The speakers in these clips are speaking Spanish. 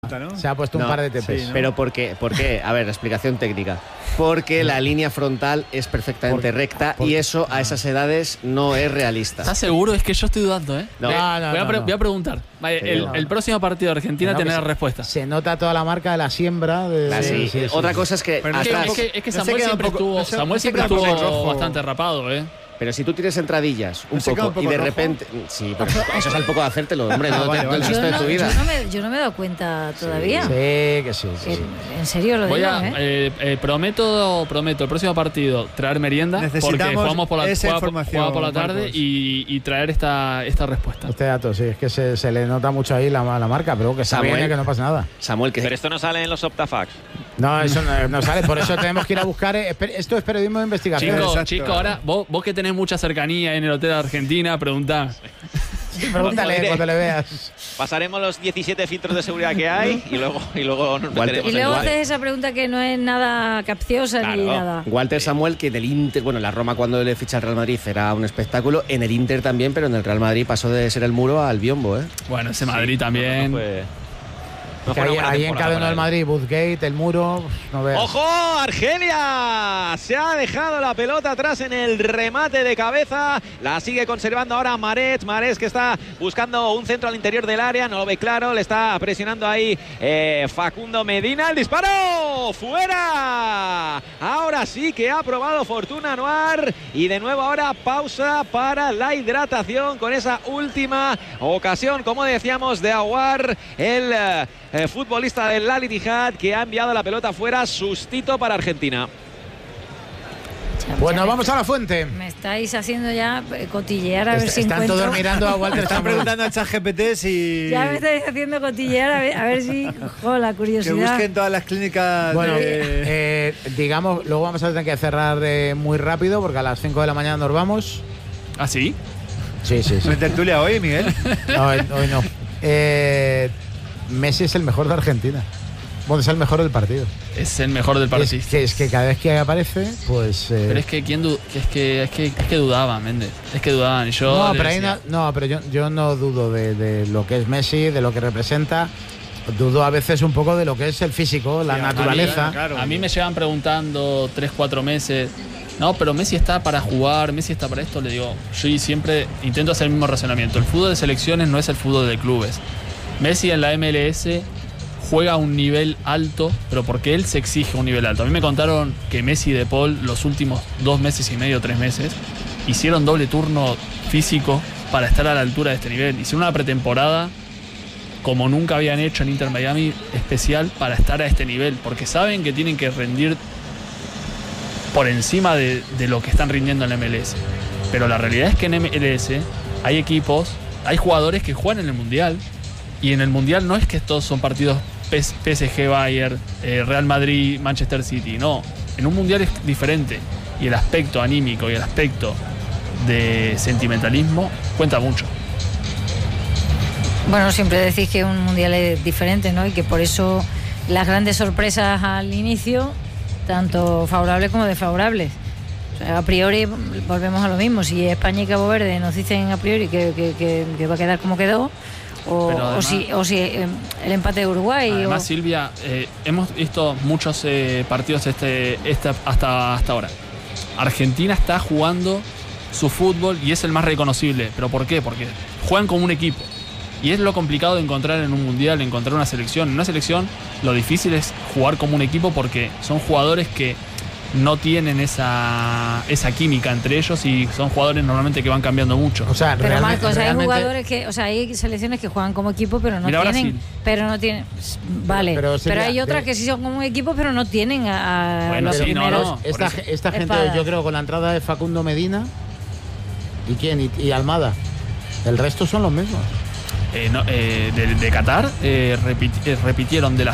¿no? Se ha puesto un par de tepes. Sí, ¿no? Pero ¿por qué? A ver, explicación técnica. Porque la línea frontal es perfectamente recta y eso a esas edades no es realista. ¿Estás seguro? Es que yo estoy dudando, ¿eh? No. Voy a preguntar. El próximo partido de Argentina tiene la respuesta. Se nota toda la marca de la siembra. Sí. Otra cosa es que... Es que Samuel siempre estuvo bastante rapado, ¿eh? Pero si tú tienes entradillas un poco y de repente... Sí, pero eso es al poco de hacértelo, hombre, no el resto de tu vida. Yo no me he dado cuenta todavía. Sí, que sí. En serio lo digo, prometo el próximo partido traer merienda porque jugamos por la tarde y traer esta respuesta. Este dato, sí, es que se le nota mucho ahí la marca, pero que está bien, que no pasa nada. Samuel, pero esto no sale en los Optafacts. No, eso no sale, por eso tenemos que ir a buscar. Esto es periodismo de investigación. Chico, ahora vos que tenés mucha cercanía en el hotel de Argentina, preguntá. Pregúntale cuando le veas. Pasaremos los 17 filtros de seguridad que hay y luego nos meteremos. Y luego haces esa pregunta que no es nada capciosa ni nada. Walter Samuel, que del Inter, bueno, en la Roma cuando le ficha al Real Madrid era un espectáculo, en el Inter también, pero en el Real Madrid pasó de ser el muro al biombo, ¿eh? Bueno, ese Madrid también. Ahí encadenó el Madrid, Woodgate, el muro, no veas. ¡Ojo! Argelia se ha dejado la pelota atrás en el remate de cabeza. La sigue conservando ahora Marés que está buscando un centro al interior del área. No lo ve claro, le está presionando ahí Facundo Medina. ¡El disparo! ¡Fuera! Ahora sí que ha probado Fortuna Anuar. Y de nuevo ahora pausa para la hidratación con esa última ocasión, como decíamos, de Aouar, el futbolista del Al Ittihad, que ha enviado la pelota fuera. Sustito para Argentina. Pues nos vamos a la fuente. Me estáis haciendo ya cotillear a ver si están encuentro. todos mirando a Walter. Están preguntando a ChatGPT si... Ya me estáis haciendo cotillear a ver si... la curiosidad. Que busquen todas las clínicas. Bueno, digamos, luego vamos a tener que cerrar muy rápido porque a las 5 de la mañana nos vamos. ¿Ah, sí? Sí. ¿No hay tertulia hoy, Miguel? No, hoy no. Messi es el mejor de Argentina. Bueno, es el mejor del partido. Es el mejor del partido. Es que cada vez que aparece, pues... Pero es que es que dudaban, Méndez. Es que dudaban. Y yo pero yo no dudo de lo que es Messi, de lo que representa. Dudo a veces un poco de lo que es el físico, la naturaleza. A mí me llevan preguntando 3-4 meses. No, pero Messi está para jugar, Messi está para esto. Le digo, yo siempre intento hacer el mismo razonamiento. El fútbol de selecciones no es el fútbol de clubes. Messi en la MLS juega a un nivel alto, pero porque él se exige un nivel alto. A mí me contaron que Messi y De Paul los últimos 2 meses y medio, 3 meses, hicieron doble turno físico para estar a la altura de este nivel. Hicieron una pretemporada como nunca habían hecho en Inter Miami, especial para estar a este nivel, porque saben que tienen que rendir por encima de lo que están rindiendo en la MLS. Pero la realidad es que en MLS hay equipos, hay jugadores que juegan en el Mundial, y en el Mundial no es que todos son partidos PSG, Bayern, Real Madrid, Manchester City. No, en un Mundial es diferente. Y el aspecto anímico y el aspecto de sentimentalismo cuenta mucho. Bueno, siempre decís que un Mundial es diferente, ¿no? Y que por eso las grandes sorpresas al inicio, tanto favorables como desfavorables. O sea, a priori volvemos a lo mismo. Si España y Cabo Verde nos dicen a priori que va a quedar como quedó, o si el empate de Uruguay. Además, Silvia, hemos visto muchos partidos hasta ahora. Argentina está jugando su fútbol y es el más reconocible. ¿Pero por qué? Porque juegan como un equipo. Y es lo complicado de encontrar en un mundial, encontrar una selección. En una selección lo difícil es jugar como un equipo porque son jugadores que no tienen esa química entre ellos y son jugadores normalmente que van cambiando mucho. O sea, pero Marcos, hay jugadores que, o sea, hay selecciones que juegan como equipo pero no tienen, vale, pero hay otras que sí son como un equipo pero no tienen a los primeros. Esta gente, yo creo, con la entrada de Facundo Medina y Almada, el resto son los mismos. De Qatar repitieron de la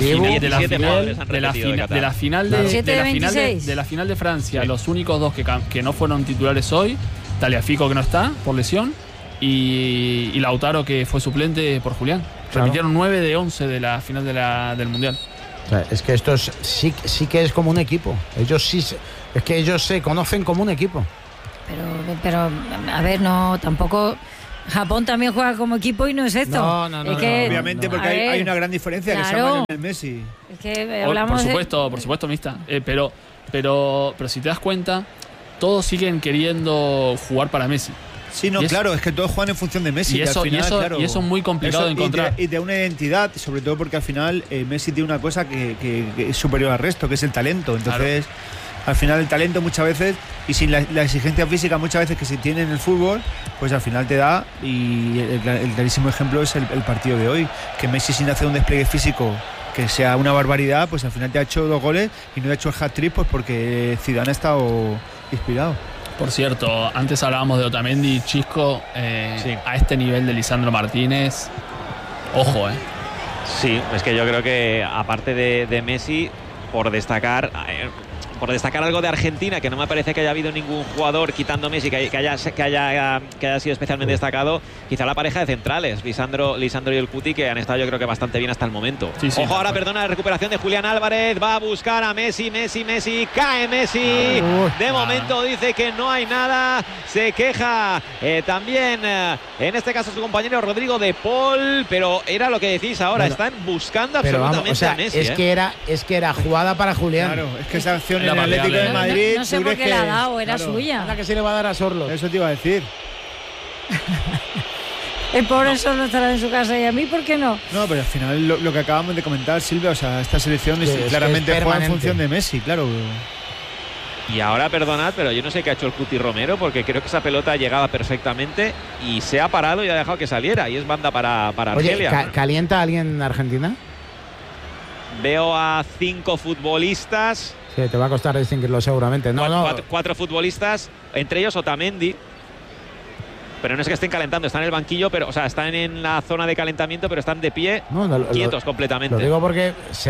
final de Francia, sí. Los únicos dos que no fueron titulares hoy, Tagliafico, que no está por lesión, y Lautaro, que fue suplente por Julián. Claro. Repitieron 9 de 11 de la final del Mundial. O sea, es que estos sí que es como un equipo. Es que ellos se conocen como un equipo. Pero a ver, no, tampoco Japón también juega como equipo y no es esto. No, Es que, Obviamente, porque a hay ver, una gran diferencia que se claro. llama el Messi. Es que hablamos Por supuesto, Mista. Pero si te das cuenta, todos siguen queriendo jugar para Messi. Sí, no, claro, es que todos juegan en función de Messi. Y eso, al final, claro, y eso es muy complicado de encontrar. Y de una identidad, sobre todo porque al final Messi tiene una cosa que es superior al resto, que es el talento. Entonces, al final el talento muchas veces, y sin la exigencia física muchas veces que se tiene en el fútbol, pues al final te da, y el clarísimo ejemplo es el partido de hoy, que Messi sin hacer un despliegue físico que sea una barbaridad, pues al final te ha hecho 2 goles y no ha hecho el hat-trick pues porque Zidane ha estado inspirado. Por cierto, antes hablábamos de Otamendi, Chisco, a este nivel de Lisandro Martínez, ojo, Sí, es que yo creo que aparte de Messi, por destacar algo de Argentina, que no me parece que haya habido ningún jugador quitando Messi que haya sido especialmente destacado, quizá la pareja de centrales, Lisandro y el Cuti, que han estado yo creo que bastante bien hasta el momento. Sí, Ojo ahora, perdona, la recuperación de Julián Álvarez, va a buscar a Messi, cae Messi, de momento dice que no hay nada, se queja también en este caso su compañero Rodrigo de Paul, pero era lo que decís ahora, están buscando absolutamente a Messi. Es que era jugada para Julián. Claro, es que esa acción en el Era Atlético de variable. Madrid. No sé ¿tú por crees qué la ha que- dado, era claro, suya. Ahora que se le va a dar a Sorlo. Eso te iba a decir. El pobre solo estará en su casa, y a mí, ¿por qué no? No, pero al final lo que acabamos de comentar, Silvia, o sea, esta selección Sí, es que claramente es juega en permanente. función de Messi, claro. Y ahora, perdonad, pero yo no sé qué ha hecho el Cuti Romero, porque creo que esa pelota llegaba perfectamente y se ha parado y ha dejado que saliera. Y es banda para Oye, Argelia. ¿calienta a alguien en Argentina? Veo a 5 futbolistas, Sí, te va a costar distinguirlo seguramente. No, no. 4 futbolistas, entre ellos Otamendi. Pero no es que estén calentando, están en el banquillo, pero, o sea, están en la zona de calentamiento, pero están de pie, No, quietos completamente. Lo digo porque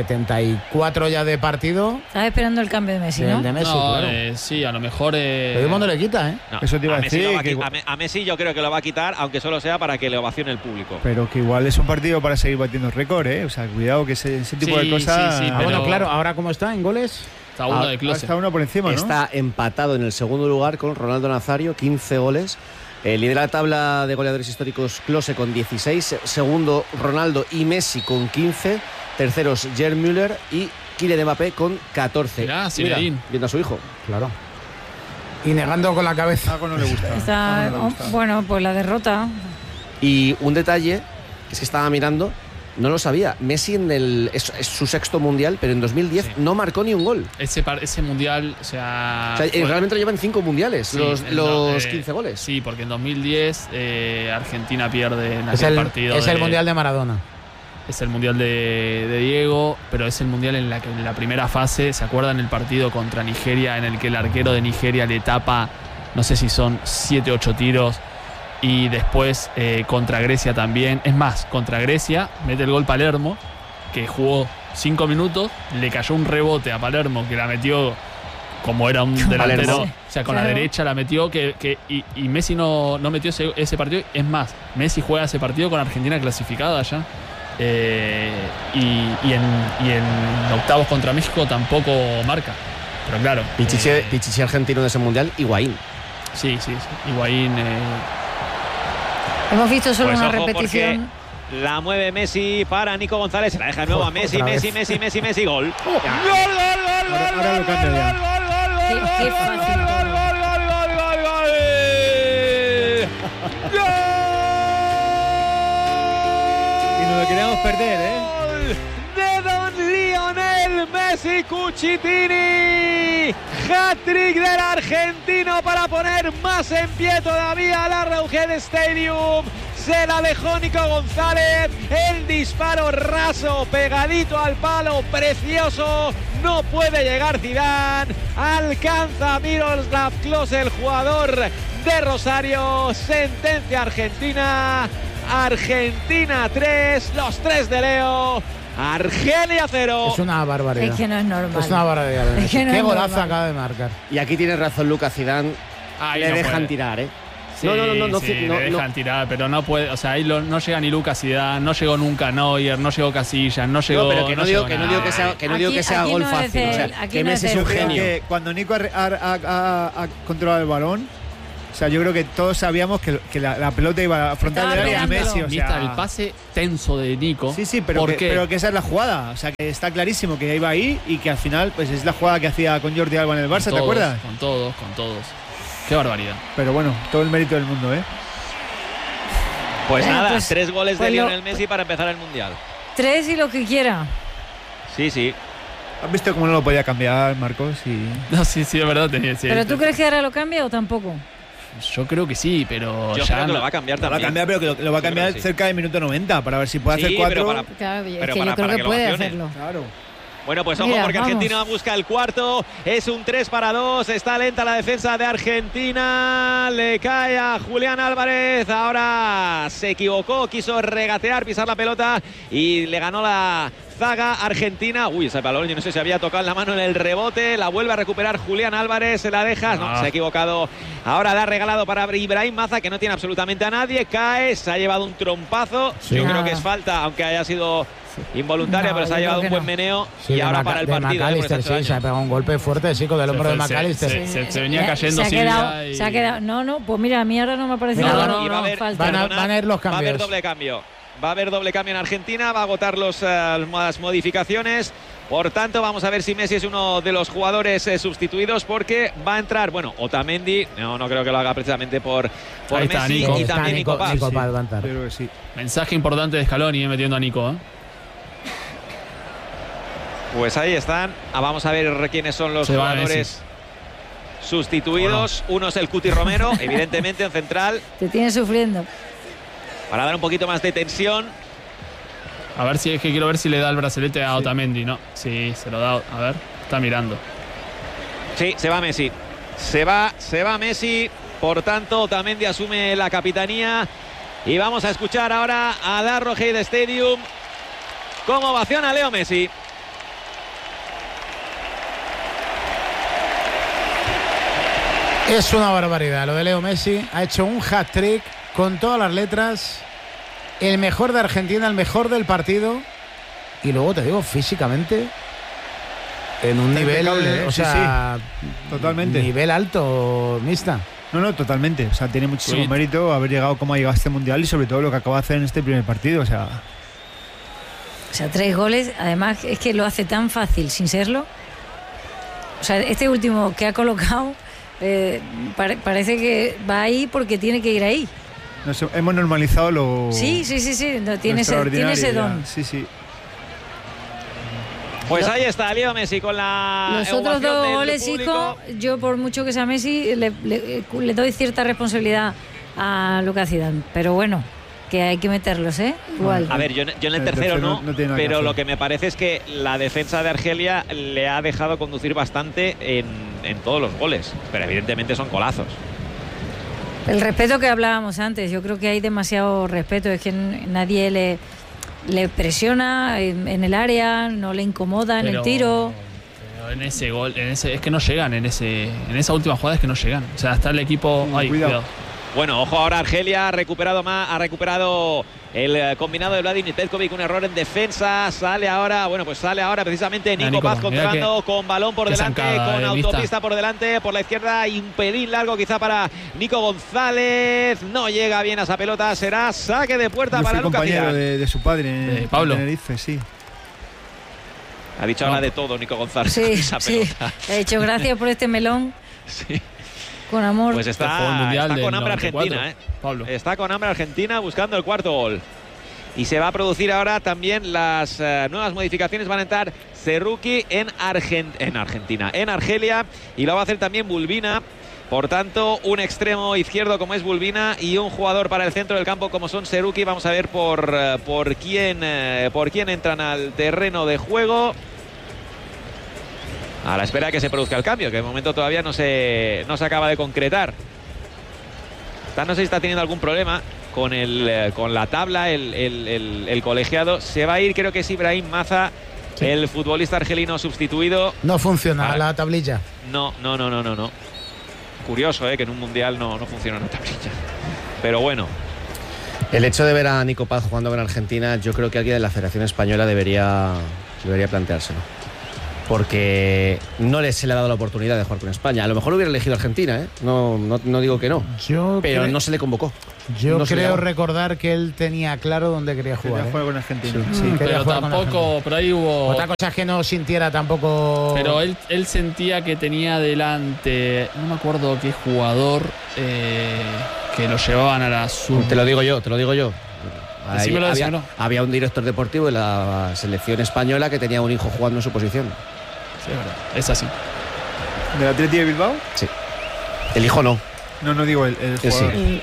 74 ya de partido. Estás esperando el cambio de Messi, Sí, ¿no? el de Messi, No, claro. sí, a lo mejor. Pero el mundo le quita, ¿eh? No, Eso te iba a Messi decir, lo va que a Messi yo creo que lo va a quitar, aunque solo sea para que le ovacione el público. Pero que igual es un partido para seguir batiendo récord, ¿eh? O sea, cuidado que ese tipo Sí, de cosas. sí, sí, Ah, pero- bueno, claro, ahora cómo está en goles. Está uno de Klose. Está uno por encima, ¿no? Está empatado en el segundo lugar con Ronaldo Nazario, 15 goles. Lidera la tabla de goleadores históricos Klose con 16. Segundo, Ronaldo y Messi con 15. Terceros, Gerd Müller y Kylian Mbappé con 14. Mirá, Zinedine. Viendo a su hijo. Claro. Y negando con la cabeza. Algo no le gusta. Está, Algo no le gusta. bueno, pues la derrota. Y un detalle, es que estaba mirando, no lo sabía. Messi es su sexto mundial, pero en 2010 no marcó ni un gol. Ese mundial, o sea. O sea, realmente lo llevan 5 mundiales, Sí, los 15 goles. Sí, porque en 2010 Argentina pierde en Es aquel el, partido. es el mundial de Maradona. Es el mundial de Diego, pero es el mundial en la que en la primera fase, ¿se acuerdan el partido contra Nigeria en el que el arquero de Nigeria le tapa, no sé si son 7 o 8 tiros? Y después contra Grecia también. Es más, contra Grecia mete el gol Palermo, que jugó 5 minutos, le cayó un rebote a Palermo que la metió como era un delantero. O sea, con Claro. la derecha la metió y Messi no metió ese partido. Es más, Messi juega ese partido con Argentina clasificada ya. Y en octavos contra México tampoco marca. Pero claro. Pichichi argentino de ese mundial, Higuaín. Sí. Higuaín. Hemos visto solo Pues una ojo, repetición. porque la mueve Messi para Nico González, se la deja de nuevo a Messi, Otra vez. Messi, gol. Ahora lo cambia ya. Qué fácil todo. Y nos lo queríamos perder, ¿eh? De don Lionel Messi Cucitini. Hat-trick del argentino para poner más en pie todavía al Arrowhead Stadium. Se la dejó Nico González. El disparo raso, pegadito al palo, precioso. No puede llegar Zidane. Alcanza Miroslav Klose, el jugador de Rosario. Sentencia Argentina. Argentina 3, los 3 de Leo. Argelia 0. Es una barbaridad. Es que no es normal. Es una barbaridad. Es que no Qué es golazo normal. acaba de marcar. Y aquí tiene razón Lucas Zidane. Ahí Le no dejan puede. tirar, ¿eh? Sí, no, sí, le dejan tirar, pero no puede, o sea, ahí no llega ni Lucas Zidane, no llegó nunca Neuer, no llegó Casillas, no llegó. No, pero que no digo llegó que sea Aquí gol no es fácil. el- O sea, aquí que no Messi es es un el- Creo genio. que cuando Nico ha controlado el balón, sea, yo creo que todos sabíamos que la pelota iba a frontal del área a Messi. O sea, el pase tenso de Nico. Sí, pero que esa es la jugada. O sea, que está clarísimo que iba ahí y que al final pues es la jugada que hacía con Jordi Alba en el Barça, ¿te acuerdas? Con todos. Qué barbaridad. Pero bueno, todo el mérito del mundo, ¿eh? Pues Bueno, nada, pues, 3 goles de Lionel Messi para empezar el Mundial. 3 y lo que quiera. Sí. ¿Has visto cómo no lo podía cambiar, Marcos? No, sí, es verdad. ¿Pero tú crees que ahora lo cambia o tampoco? Yo creo que sí, pero Yo creo que lo va a cambiar Lo va a también. cambiar, pero que lo va a cambiar cerca del minuto 90 para ver si puede hacer 4. Claro, es pero que para- yo creo para que que lo puede accione. hacerlo. Claro. Bueno, pues ojo, Mira, porque vamos. Argentina busca el cuarto. Es un 3-2. Está lenta la defensa de Argentina. Le cae a Julián Álvarez. Ahora se equivocó, quiso regatear, pisar la pelota y le ganó la zaga argentina. Uy, ese balón, yo no sé si había tocado la mano en el rebote. La vuelve a recuperar Julián Álvarez. Se la deja. No, se ha equivocado. Ahora la ha regalado para Ibrahim Maza, que no tiene absolutamente a nadie. Cae, se ha llevado un trompazo. Sí. Yo creo Nada. que es falta, aunque haya sido involuntaria, No, pero se ha yo llevado creo un que buen no. meneo. Sí, Y de ahora Maca- para el de partido. McAllister, sí, se ha pegado un golpe fuerte, sí, con el hombro de McAllister. Se venía cayendo se ha Silvia quedado, y- se ha quedado. No, pues mira, a mí ahora no me ha parecido. Mira, No, y va a haber- falta. van a ir los Va a haber cambios. doble cambio. Va a haber doble cambio en Argentina. Va a agotar las modificaciones. Por tanto, vamos a ver si Messi es uno de los jugadores sustituidos, porque va a entrar, bueno, Otamendi. No creo que lo haga precisamente por Ahí está, Messi. Nico. Y Está también Nico Paz. Nico Paz va a entrar. Yo creo que sí. Mensaje importante de Scaloni, metiendo a Nico. Pues ahí están. Vamos a ver quiénes son los Se va jugadores sustituidos. Uno es el Cuti Romero, evidentemente en central, Te tiene sufriendo. para dar un poquito más de tensión. A ver si es que quiero ver si le da el bracelete a Otamendi, ¿no? Sí, se lo da. A ver, está mirando. Sí, se va Messi. Se va Messi. Por tanto, Otamendi asume la capitanía. Y vamos a escuchar ahora a Arrowhead Stadium como ovaciona a Leo Messi. Es una barbaridad lo de Leo Messi. Ha hecho un hat-trick con todas las letras. El mejor de Argentina, el mejor del partido. Y luego te digo, físicamente, en un Está nivel, impecable, ¿eh? o Sí, sea, Totalmente. nivel alto, mista. No, totalmente. O sea, tiene muchísimo Sí. mérito haber llegado como ha llegado a este mundial y sobre todo lo que acaba de hacer en este primer partido. O sea, O sea, 3 goles. Además, es que lo hace tan fácil sin serlo. O sea, este último que ha colocado parece que va ahí porque tiene que ir ahí. hemos normalizado lo. Sí. No, lo tiene ese extraordinario don. ya. Sí. Pues ahí está Leo Messi con la Los otros ovación 2 del goles, público. hijo, yo por mucho que sea Messi, le doy cierta responsabilidad a Lucas Zidane. Pero bueno, que hay que meterlos, ¿eh? Igual. A ver, yo en el El tercero tercero no, no tiene nada que pero hacer. lo que me parece es que la defensa de Argelia le ha dejado conducir bastante en todos los goles, pero evidentemente son golazos. El respeto que hablábamos antes, yo creo que hay demasiado respeto, es que nadie le presiona en el área, no le incomoda en el tiro. Pero en ese gol, es que no llegan en esa última jugada, es que no llegan. O sea, está el equipo. Ay, cuidado. Bueno, ojo ahora Argelia ha recuperado el combinado de Vladimir Petkovic, un error en defensa. Sale ahora precisamente Nico Paz controlando con balón por delante, zancada, con vista. autopista por delante, por la izquierda y un pelín largo quizá para Nico González. No llega bien a esa pelota, será saque de puerta Yo para fui Lucas compañero Zidane. de su padre en Pablo. Tenerife, sí. Ha dicho habla de todo Nico González con Sí, esa sí. pelota. He dicho gracias por este melón, Sí. con amor. Pues Fue el está Mundial con del hambre 94, Argentina, Pablo. Está con hambre Argentina buscando el cuarto gol. Y se va a producir ahora también las nuevas modificaciones. Van a entrar Cerruqui en Argelia. Y lo va a hacer también Bulbina. Por tanto, un extremo izquierdo como es Bulbina y un jugador para el centro del campo como son Cerruqui. Vamos a ver por quién entran al terreno de juego. A la espera de que se produzca el cambio, que de momento todavía no se acaba de concretar. No sé si está teniendo algún problema con la tabla, el colegiado. Se va a ir, creo que es Ibrahim Maza, Sí. el futbolista argelino sustituido. No funciona Ahora. la tablilla. No. Curioso, que en un mundial no funciona una tablilla. Pero bueno, El hecho de ver a Nico Paz jugando con Argentina, yo creo que alguien de la Federación Española debería planteárselo. no se le ha dado la oportunidad de jugar con España. A lo mejor hubiera elegido Argentina, ¿eh? No digo que no. Pero no se le convocó. Yo No creo recordar que él tenía claro dónde quería jugar. Quería jugar con Argentina. Sí, quería pero jugar con tampoco, Argentina. pero ahí hubo. Otra cosa es que no sintiera tampoco. Pero él sentía que tenía delante, no me acuerdo qué jugador, que lo llevaban a la sub. Te lo digo yo. Decímelo, decímelo. Había un director deportivo de la selección española que tenía un hijo jugando en su posición. Sí, es verdad, es así. ¿Del Atleti de Bilbao? Sí. El hijo no. No digo el jugador. Sí.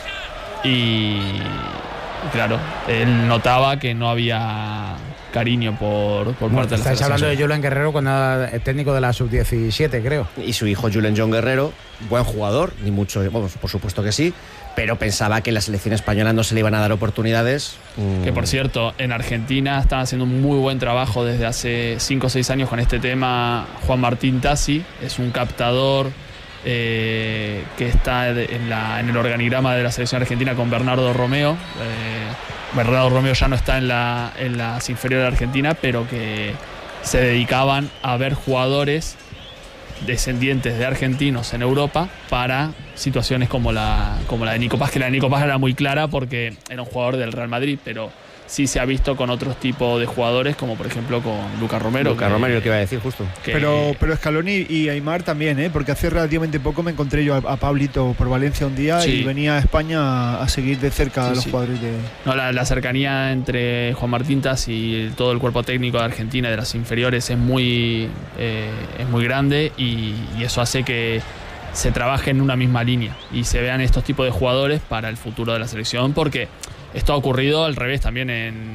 Y claro, él notaba que no había cariño por parte de la Estáis selección. hablando de Julen Guerrero cuando era el técnico de la sub-17, creo. Y su hijo Julen John Guerrero, buen jugador, ni mucho, vamos, por supuesto que sí, pero pensaba que en la selección española no se le iban a dar oportunidades. Que por cierto, en Argentina están haciendo un muy buen trabajo desde hace 5 o 6 años con este tema. Juan Martín Tassi es un captador que está en el organigrama de la selección argentina con Bernardo Romeo. Bernardo Romeo ya no está en las inferiores de Argentina, pero que se dedicaban a ver jugadores descendientes de argentinos en Europa para situaciones como la de Nico Paz, que la de Nico Paz era muy clara porque era un jugador del Real Madrid, pero sí se ha visto con otros tipos de jugadores, como por ejemplo con Lucas Romero. Lucas Romero, lo que iba a decir justo. Pero Scaloni y Aimar también, porque hace relativamente poco me encontré yo a Pablito por Valencia un día y venía a España a seguir de cerca a los jugadores de... No, la cercanía entre Juan Martín Tassi y todo el cuerpo técnico de Argentina y de las inferiores es muy grande y eso hace que se trabaje en una misma línea y se vean estos tipos de jugadores para el futuro de la selección, porque esto ha ocurrido al revés también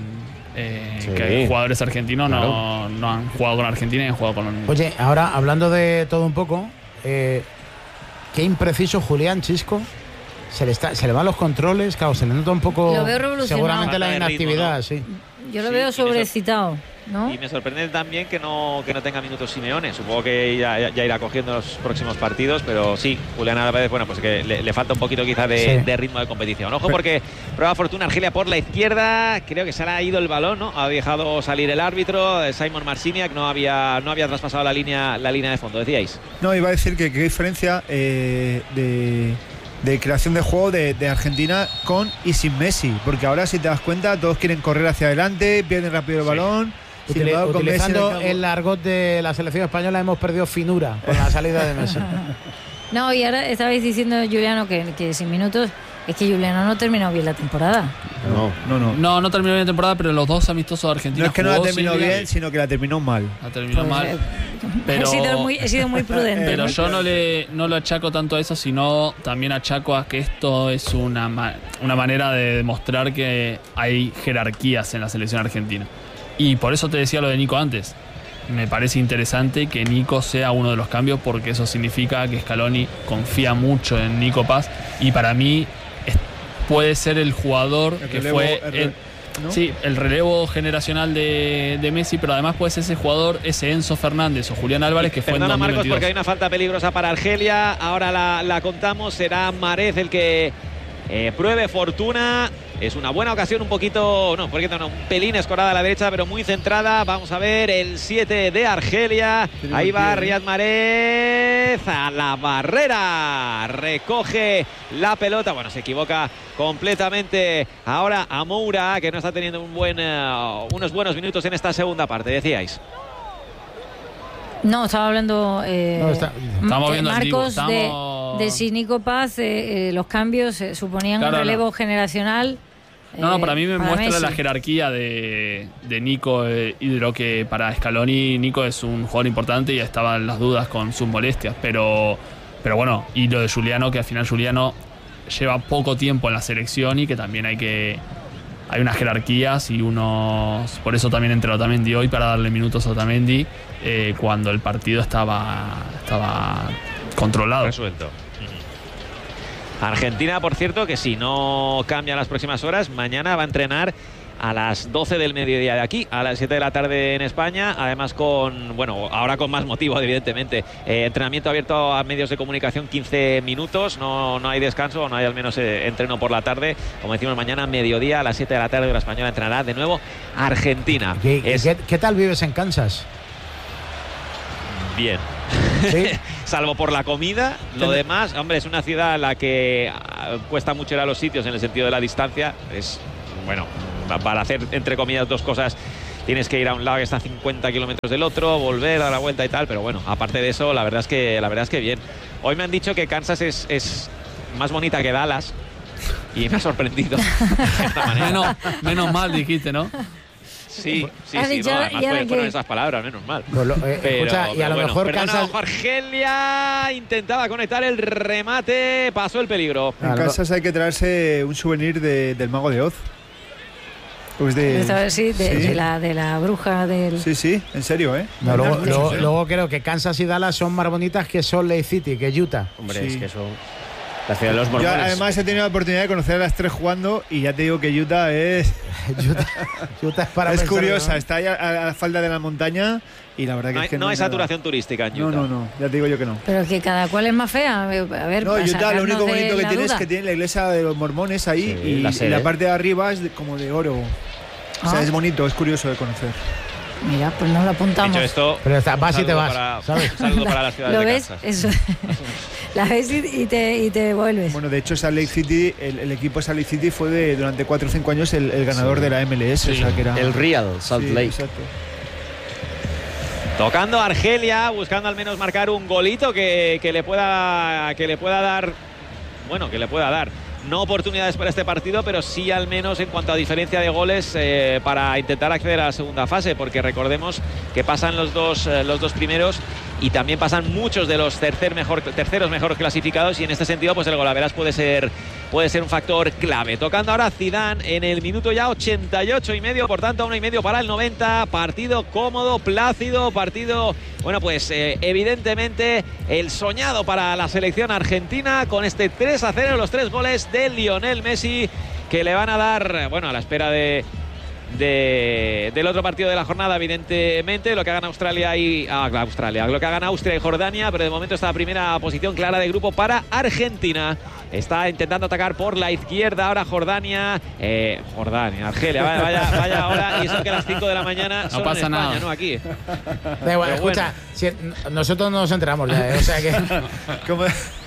que jugadores argentinos no han jugado con Argentina y han jugado con... Oye, ahora hablando de todo un poco, qué impreciso Julián, Chisco. Se le van los controles, claro, se le nota un poco. Lo veo revolucionado. Seguramente la Falta de ritmo, inactividad, ¿no? sí. Yo lo veo sobrecitado, ¿no? Y me sorprende también que no tenga minutos Simeone. Supongo que ya irá cogiendo los próximos partidos, pero sí, Julián Álvarez, bueno, pues que le falta un poquito quizá de ritmo de competición. Ojo, porque prueba fortuna Argelia por la izquierda. Creo que se le ha ido el balón, ¿no? Ha dejado salir el árbitro, Simon Marciniak, no había traspasado la línea de fondo, decíais. No, iba a decir que qué diferencia de creación de juego de Argentina con y sin Messi, porque ahora si te das cuenta todos quieren correr hacia adelante, pierden rápido el balón. Sin embargo, con Messi Utilizando el argot de la selección española, hemos perdido finura con la salida de Messi. No, y ahora estabais diciendo, Juliano, que sin minutos. Es que Juliano no terminó bien la temporada. No terminó bien la temporada, pero los dos amistosos de Argentina. No es que no la terminó bien, sino que la terminó mal. La terminó mal. Pero, he sido muy prudente. Pero yo no lo achaco tanto a eso, sino también achaco a que esto es una manera de demostrar que hay jerarquías en la selección argentina. Y por eso te decía lo de Nico antes. Me parece interesante que Nico sea uno de los cambios, porque eso significa que Scaloni confía mucho en Nico Paz, y para mí puede ser el jugador que fue el relevo generacional de Messi, pero además puede ser ese jugador, ese Enzo Fernández o Julián Álvarez, que fue en 2022. Marcos, porque hay una falta peligrosa para Argelia. Ahora la contamos. Será Marez el que pruebe fortuna. Es una buena ocasión, un pelín escorada a la derecha, pero muy centrada. Vamos a ver el 7 de Argelia. Ahí va Riyad Mahrez a la barrera. Recoge la pelota. Bueno, se equivoca completamente ahora a Moura, que no está teniendo unos buenos minutos en esta segunda parte, decíais. No, estaba hablando estamos viendo Marcos de si Nico Paz, los cambios suponían un relevo generacional. Para mí me muestra Messi. la jerarquía de Nico y de lo que para Scaloni Nico es un jugador importante, y estaban las dudas con sus molestias, pero bueno, y lo de Juliano, que al final Juliano lleva poco tiempo en la selección y que también hay unas jerarquías y por eso también entró Otamendi hoy para darle minutos a Otamendi cuando el partido estaba controlado. Resuelto. Argentina, por cierto, que si no cambia en las próximas horas, mañana va a entrenar a las 12 del mediodía de aquí, a las 7 de la tarde en España, además ahora con más motivo, evidentemente. Entrenamiento abierto a medios de comunicación, 15 minutos, no hay descanso, no hay al menos entreno por la tarde. Como decimos, mañana mediodía a las 7 de la tarde, la española entrenará de nuevo Argentina. ¿Qué tal vives en Kansas? Bien. ¿Sí? Salvo por la comida, lo demás, hombre, es una ciudad en la que cuesta mucho ir a los sitios en el sentido de la distancia. Es, bueno, para hacer entre comillas dos cosas tienes que ir a un lado que está a 50 kilómetros del otro, volver, dar la vuelta y tal, pero bueno, aparte de eso, la verdad es que bien. Hoy me han dicho que Kansas es más bonita que Dallas y me ha sorprendido de esta manera. Menos mal dijiste, ¿no? Sí, Has sí, dicho, no, además y ahora fueron que- esas palabras, menos mal. Pues escucha, y a lo bueno, mejor perdona, Kansas. ojo, Argelia intentaba conectar el remate, pasó el peligro. En Kansas hay que traerse un souvenir del Mago de Oz. Pues Sí, de la bruja del... Sí, en serio, ¿eh? No, Hay luego, muchos, luego- ¿eh? luego creo que Kansas y Dallas son más bonitas que Salt Lake City, que Utah. Hombre, Sí. es que eso. La ciudad de los Yo mormones. además he tenido la oportunidad de conocer a las tres jugando y ya te digo que Utah es Utah es para es pensar, curiosa, ¿no? está ahí a la falda de la montaña y la verdad que No hay, es que no hay nada. saturación turística en Utah. No, ya te digo yo que no. Pero que cada cual es más fea. A ver, No, para Utah lo sacarnos único de bonito que la tiene es duda. que tiene la iglesia de los mormones ahí Sí, y la y sede. la parte de arriba es como de oro. O sea, Ah. es bonito, es curioso de conocer. Mira, pues nos lo apuntamos. Dicho esto, Pero vas un y te saludo vas, para- ¿sabes? un saludo para las ciudades ¿Lo de ves? Kansas. Eso. La ves y te vuelves. Bueno, de hecho, Salt Lake City, el equipo Salt Lake City fue durante 4 o 5 años el ganador de la MLS. Sí. O sea, que era... El Real Salt Sí, Lake. exacto. Tocando a Argelia, buscando al menos marcar un golito que le pueda dar. Bueno, que le pueda dar. No oportunidades para este partido, pero sí al menos en cuanto a diferencia de goles para intentar acceder a la segunda fase, porque recordemos que pasan los dos primeros y también pasan muchos de los terceros mejor clasificados, y en este sentido pues el golaveras puede ser un factor clave. Tocando ahora Zidane en el minuto ya 88,5, por tanto 1,5 para el 90. Partido cómodo, plácido, partido, bueno, pues evidentemente el soñado para la selección argentina, con este 3-0, los 3 goles de Lionel Messi, que le van a dar, bueno, a la espera del otro partido de la jornada, evidentemente, lo que hagan Austria y Jordania, pero de momento está la primera posición clara de grupo para Argentina. Está intentando atacar por la izquierda ahora Jordania, Argelia, vaya ahora, y eso que a las 5 de la mañana No son pasa en España, nada. no aquí. Da igual, Pero escucha, si nosotros no nos enteramos ya, o sea que. ¿Cómo?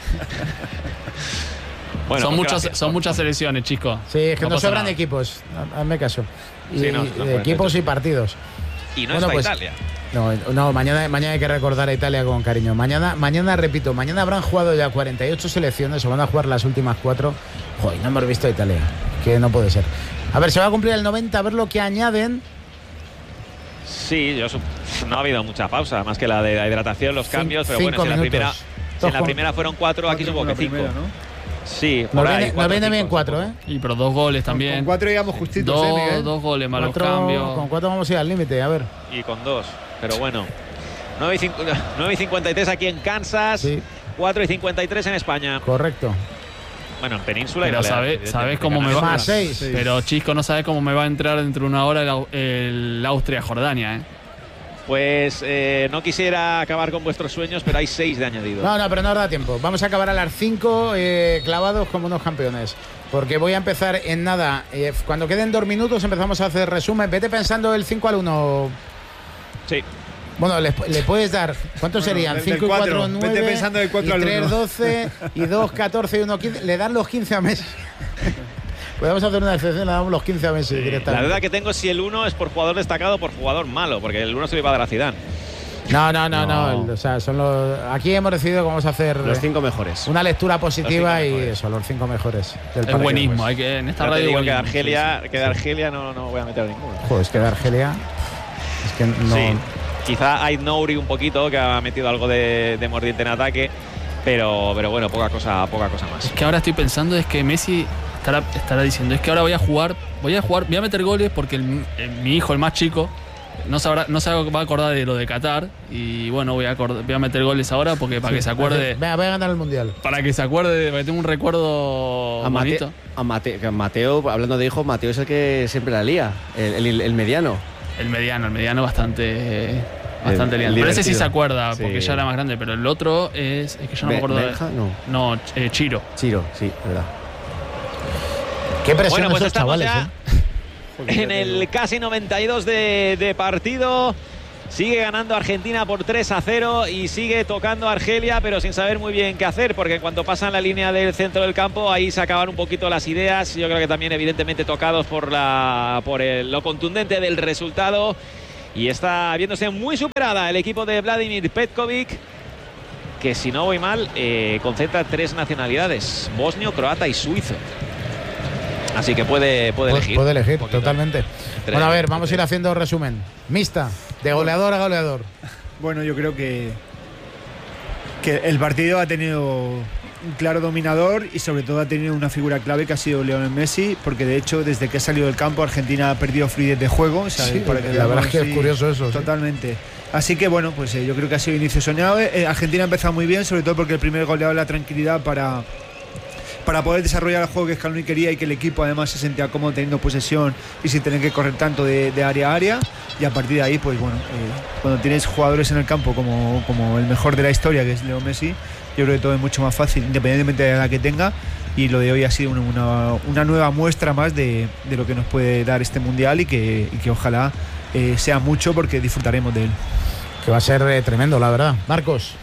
Bueno, son, pues gracias. son muchas selecciones, chicos. Sí, es que No nos pasa sobran nada. equipos, hazme caso. Y, Sí, no, y puede equipos ser. y partidos. Y no Bueno, está pues, Italia. No, mañana hay que recordar a Italia con cariño. Mañana, repito, mañana habrán jugado ya 48 selecciones, o van a jugar las últimas 4. Joder, no hemos visto a Italia, que no puede ser. A ver, se va a cumplir el 90, a ver lo que añaden. Sí, no ha habido mucha pausa, más que la de la hidratación, los cambios, pero bueno, 5 si en la primera, minutos. si en la Todos primera fueron 4, aquí supongo que La 5. primera, ¿no? Sí, por Nos ahí, viene, 4, bien 5, 4, supongo. ¿eh? Y pero 2 goles también. Con 4 íbamos justitos, Miguel? Dos goles, malos Con cambios. 4 vamos a ir al límite, a ver. Y con 2, pero bueno. 9:53 aquí en Kansas, Sí. 4:53 en España. Correcto. Bueno, en Península y Pero Baleares, sabes cómo me evidentemente, va. Más 6. Pero Chisco no sabe cómo me va a entrar dentro de una hora el Austria-Jordania, ¿eh? Pues no quisiera acabar con vuestros sueños, pero hay 6 de añadido. No, pero no nos da tiempo. Vamos a acabar a las 5 clavados como unos campeones. Porque voy a empezar en nada. Cuando queden 2 minutos empezamos a hacer resumen. Vete pensando el 5-1. Sí. Bueno, le puedes dar. ¿Cuántos Bueno, serían? del 5 y 4, 4. 9. Vete pensando del 4 y al 3, 1. 12. Y 2, 14 y 1, 15. Le dan los 15 a Messi. Podemos hacer una excepción, le damos los 15 a Messi La directamente. duda que tengo es si el 1 es por jugador destacado o por jugador malo, porque el 1 se lo iba a dar a Zidane. No. O sea, son los. Aquí hemos decidido que vamos a hacer Los 5 mejores. una lectura positiva Los y 5 mejores. eso, los 5 mejores. Del Es partido, buenismo, pues. hay que en esta Ahora te radio digo que de buenismo. Argelia no voy a meter ninguno. Joder, es que de Argelia. Es que no. Sí, quizá Ait Nouri un poquito, que ha metido algo de mordiente en ataque, pero bueno, poca cosa más. Es que ahora estoy pensando es que Messi estará diciendo, es que ahora voy a meter goles porque mi hijo, el más chico, no se va a acordar de lo de Qatar, y bueno, voy a meter goles ahora porque para que se acuerde, Venga, voy a ganar el mundial. para que tenga un recuerdo bonito. Mateo, hablando de hijo, Mateo es el que siempre la lía, el mediano. El mediano bastante El liante. Pero ese sí divertido. se acuerda, Sí. porque ya era más grande, pero el otro es que yo no me acuerdo Benja, no. No, Chiro. Chiro, sí, verdad. Qué presión Bueno, pues esos estamos chavales, ya en el casi 92 de partido. Sigue ganando Argentina por 3-0 y sigue tocando Argelia, pero sin saber muy bien qué hacer, porque cuando pasan la línea del centro del campo, ahí se acaban un poquito las ideas. Yo creo que también evidentemente tocados por lo contundente del resultado. Y está viéndose muy superada el equipo de Vladimir Petkovic, que si no voy mal, concentra 3 nacionalidades: bosnio, croata y suizo. Así que puede elegir. Puede elegir, totalmente. Bueno, a ver, vamos a ir haciendo resumen. Mixta, de goleador a goleador. Bueno, yo creo que el partido ha tenido un claro dominador y sobre todo ha tenido una figura clave que ha sido Lionel Messi, porque de hecho desde que ha salido del campo Argentina ha perdido fluidez de juego. Sí, para que la verdad es que es curioso eso. Totalmente. Sí. Así que bueno, pues yo creo que ha sido inicio soñado. Argentina ha empezado muy bien, sobre todo porque el primer gol le daba la tranquilidad para poder desarrollar el juego que Scaloni quería y que el equipo además se sentía cómodo teniendo posesión y sin tener que correr tanto de área a área. Y a partir de ahí, pues bueno, cuando tienes jugadores en el campo como el mejor de la historia, que es Leo Messi, yo creo que todo es mucho más fácil, independientemente de la edad que tenga. Y lo de hoy ha sido una nueva muestra más de lo que nos puede dar este Mundial y que ojalá sea mucho, porque disfrutaremos de él. Que va a ser tremendo, la verdad. Marcos.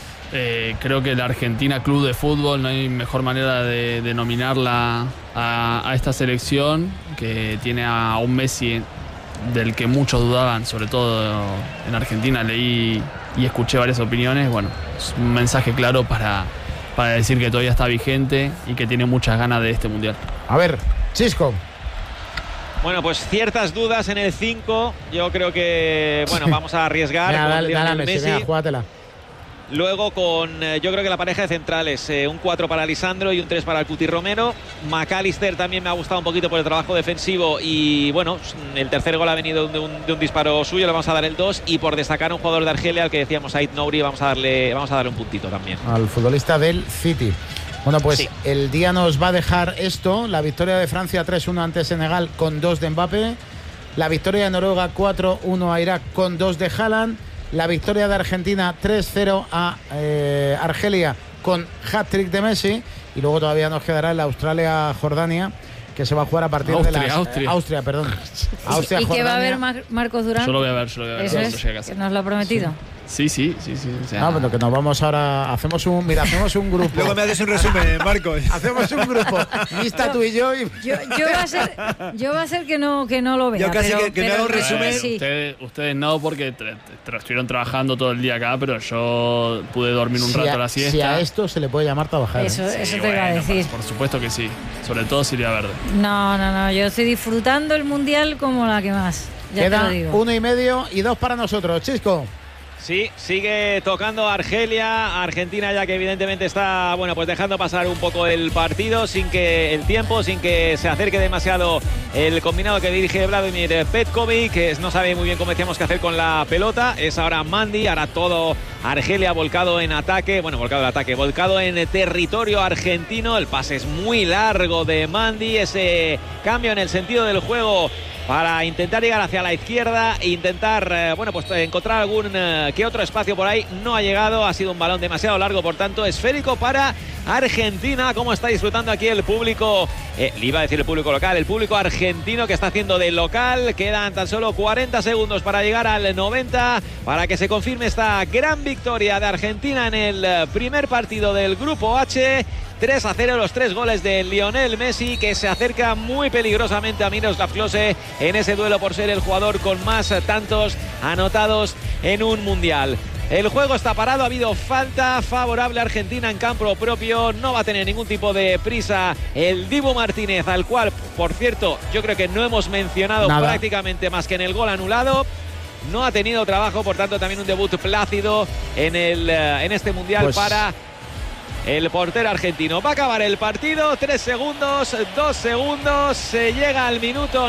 Creo que la Argentina Club de Fútbol, no hay mejor manera de denominarla a esta selección, que tiene a un Messi del que muchos dudaban, sobre todo en Argentina. Leí y escuché varias opiniones. Bueno, es un mensaje claro para decir que todavía está vigente y que tiene muchas ganas de este Mundial. A ver, Chisco. Bueno, pues ciertas dudas en el 5. Yo creo que, bueno, vamos a arriesgar. Dale, Messi, venga, júgatela. Luego yo creo que la pareja de centrales, un 4 para Lisandro y un 3 para el Cuti Romero. McAllister también me ha gustado un poquito por el trabajo defensivo y bueno, el tercer gol ha venido de un disparo suyo, le vamos a dar el 2, y por destacar a un jugador de Argelia, al que decíamos, Ait Nouri, vamos a darle un puntito también. Al futbolista del City. Bueno, pues sí. El día nos va a dejar esto: la victoria de Francia 3-1 ante Senegal con 2 de Mbappé, la victoria de Noruega 4-1 a Irak con 2 de Haaland, la victoria de Argentina 3-0 a Argelia con hat-trick de Messi, y luego todavía nos quedará el Australia-Jordania, que se va a jugar a partir de las... Austria, perdón. Austria, ¿y qué va a haber Marcos Durán? Yo lo voy a ver. Eso es, que nos lo ha prometido. Sí. O sea, bueno, que nos vamos ahora, hacemos un grupo. Luego me haces un resumen, Marcos. Hacemos un grupo. Lista tú y yo. Yo va a ser que no lo vea. Yo casi pero, que me haga un resumen. Sí. Ustedes no, porque estuvieron trabajando todo el día acá, pero yo pude dormir un rato a la siesta. Si a esto se le puede llamar trabajar. Eso te iba a decir. Por supuesto que sí. Sobre todo Silvia Verde. No. Yo estoy disfrutando el Mundial como la que más. Ya queda te lo digo. 1,5 y 2 para nosotros. Chisco. Sí, sigue tocando Argelia. Argentina ya que evidentemente está, bueno, pues dejando pasar un poco el partido sin que se acerque demasiado el combinado que dirige Vladimir Petkovic, que no sabe muy bien cómo decíamos qué hacer con la pelota. Es ahora Mandi, ahora todo Argelia volcado en ataque, volcado en territorio argentino. El pase es muy largo de Mandi, ese cambio en el sentido del juego para intentar llegar hacia la izquierda e intentar, encontrar algún que otro espacio por ahí. No ha llegado, ha sido un balón demasiado largo, por tanto, esférico para Argentina. Como está disfrutando aquí el público, le iba a decir el público local, el público argentino, que está haciendo de local. Quedan tan solo 40 segundos para llegar al 90, para que se confirme esta gran victoria de Argentina en el primer partido del Grupo H. 3-0, los 3 goles de Lionel Messi, que se acerca muy peligrosamente a Miroslav Klose en ese duelo por ser el jugador con más tantos anotados en un mundial. El juego está parado, ha habido falta favorable a Argentina en campo propio. No va a tener ningún tipo de prisa el Dibu Martínez, al cual, por cierto, yo creo que no hemos mencionado prácticamente más que en el gol anulado. No ha tenido trabajo, por tanto también un debut plácido en este mundial para el portero argentino. Va a acabar el partido, 3 segundos, 2 segundos, se llega al minuto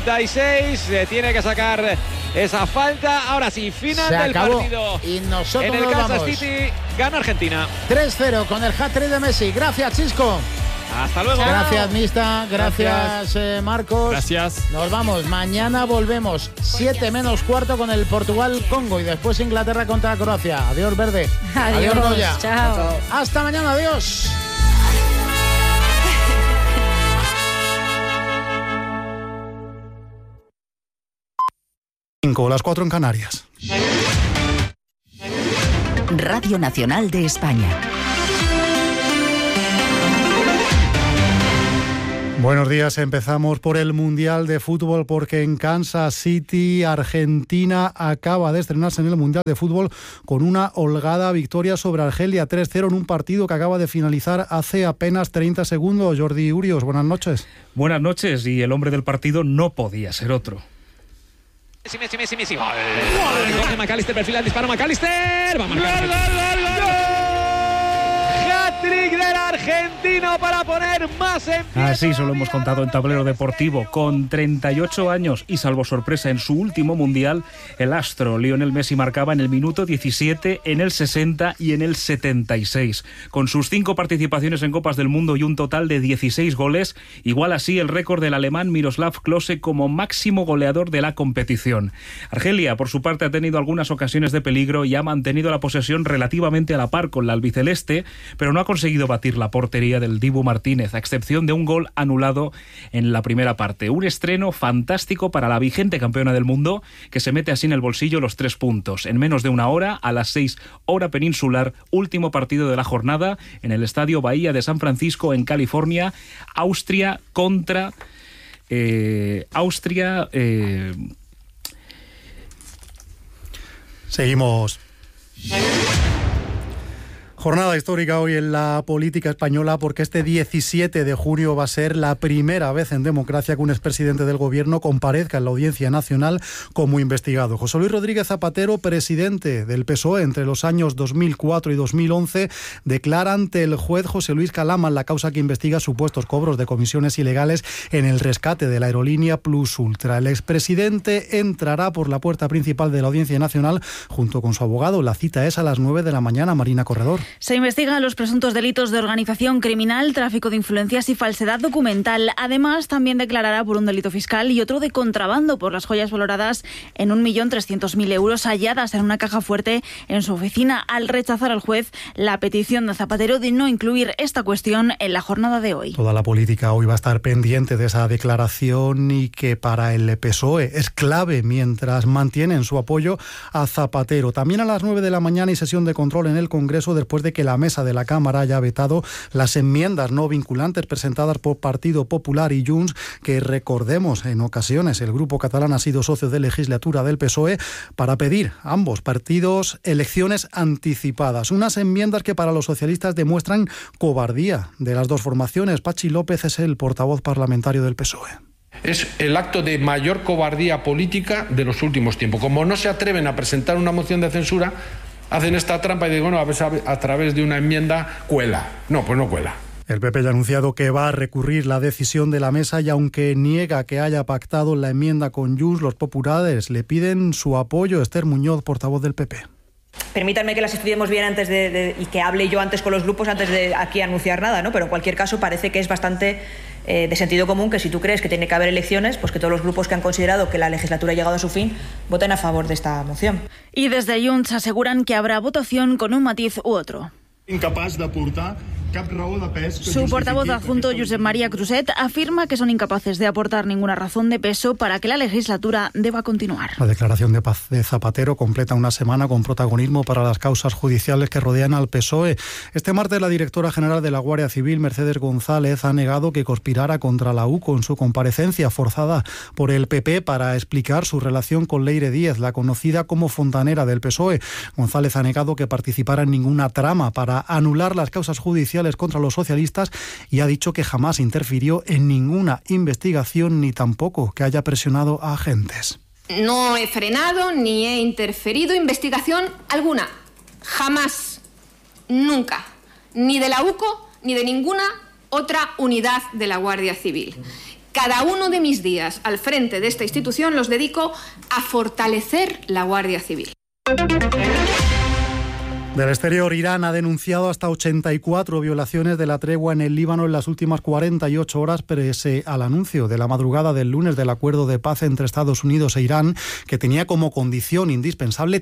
96, se tiene que sacar esa falta. Ahora sí, final del partido. Y nosotros en el Kansas City gana Argentina. 3-0 con el hat-trick de Messi. Gracias, Chisco. Hasta luego. Gracias, Mista. Gracias, Marcos. Gracias. Nos vamos. Mañana volvemos 7 menos cuarto con el Portugal-Congo y después Inglaterra contra Croacia. Adiós, Verde. Adiós, Goya. Chao. Hasta mañana. Adiós. 5, las 4 en Canarias. Radio Nacional de España. Buenos días, empezamos por el Mundial de Fútbol porque en Kansas City, Argentina acaba de estrenarse en el Mundial de Fútbol con una holgada victoria sobre Argelia 3-0 en un partido que acaba de finalizar hace apenas 30 segundos. Jordi Urios, buenas noches. Buenas noches, y el hombre del partido no podía ser otro. Messi. Coge McAllister, perfila el disparo, McAllister. Va a marcar. Hat-trick del argentino para poner más en pie. Así se lo hemos contado en Tablero Deportivo. Con 38 años y salvo sorpresa en su último mundial, el astro Lionel Messi marcaba en el minuto 17, en el 60 y en el 76. Con sus 5 participaciones en Copas del Mundo y un total de 16 goles, igual así el récord del alemán Miroslav Klose como máximo goleador de la competición. Argelia, por su parte, ha tenido algunas ocasiones de peligro y ha mantenido la posesión relativamente a la par con la albiceleste, pero no ha conseguido batir la portería del Dibu Martínez, a excepción de un gol anulado en la primera parte. Un estreno fantástico para la vigente campeona del mundo, que se mete así en el bolsillo los 3 puntos. En menos de una hora, a las 6 hora peninsular, último partido de la jornada en el Estadio Bahía de San Francisco, en California. Austria contra... Seguimos. Jornada histórica hoy en la política española porque este 17 de junio va a ser la primera vez en democracia que un expresidente del gobierno comparezca en la Audiencia Nacional como investigado. José Luis Rodríguez Zapatero, presidente del PSOE entre los años 2004 y 2011, declara ante el juez José Luis Calaman la causa que investiga supuestos cobros de comisiones ilegales en el rescate de la aerolínea Plus Ultra. El expresidente entrará por la puerta principal de la Audiencia Nacional junto con su abogado. La cita es a las 9 de la mañana. Marina Corredor. Se investigan los presuntos delitos de organización criminal, tráfico de influencias y falsedad documental. Además, también declarará por un delito fiscal y otro de contrabando por las joyas valoradas en 1.300.000 euros halladas en una caja fuerte en su oficina, al rechazar al juez la petición de Zapatero de no incluir esta cuestión en la jornada de hoy. Toda la política hoy va a estar pendiente de esa declaración y que para el PSOE es clave mientras mantienen su apoyo a Zapatero. También a las 9 de la mañana y sesión de control en el Congreso después de que la mesa de la Cámara haya vetado las enmiendas no vinculantes presentadas por Partido Popular y Junts, que recordemos en ocasiones el grupo catalán ha sido socio de legislatura del PSOE, para pedir a ambos partidos elecciones anticipadas. Unas enmiendas que para los socialistas demuestran cobardía de las dos formaciones. Pachi López es el portavoz parlamentario del PSOE. Es el acto de mayor cobardía política de los últimos tiempos. Como no se atreven a presentar una moción de censura, hacen esta trampa y dicen, bueno, a través de una enmienda cuela. No, pues no cuela. El PP ya ha anunciado que va a recurrir la decisión de la mesa y aunque niega que haya pactado la enmienda con Junts, los populares le piden su apoyo. Esther Muñoz, portavoz del PP. Permítanme que las estudiemos bien antes y que hable yo antes con los grupos antes de aquí anunciar nada, ¿no? Pero en cualquier caso parece que es bastante de sentido común que si tú crees que tiene que haber elecciones, pues que todos los grupos que han considerado que la legislatura ha llegado a su fin voten a favor de esta moción. Y desde Junts aseguran que habrá votación con un matiz u otro. Incapaz de aportar cap raó de pes. Su portavoz adjunto, Josep María Cruzet, afirma que son incapaces de aportar ninguna razón de peso para que la legislatura deba continuar. La declaración de paz de Zapatero completa una semana con protagonismo para las causas judiciales que rodean al PSOE. Este martes la directora general de la Guardia Civil, Mercedes González, ha negado que conspirara contra la UCO en su comparecencia forzada por el PP para explicar su relación con Leire Díez, la conocida como fontanera del PSOE. González ha negado que participara en ninguna trama para anular las causas judiciales contra los socialistas y ha dicho que jamás interfirió en ninguna investigación ni tampoco que haya presionado a agentes. No he frenado ni he interferido investigación alguna. Jamás. Nunca. Ni de la UCO ni de ninguna otra unidad de la Guardia Civil. Cada uno de mis días al frente de esta institución los dedico a fortalecer la Guardia Civil. Del exterior, Irán ha denunciado hasta 84 violaciones de la tregua en el Líbano en las últimas 48 horas, pese al anuncio de la madrugada del lunes del acuerdo de paz entre Estados Unidos e Irán, que tiene como condición indispensable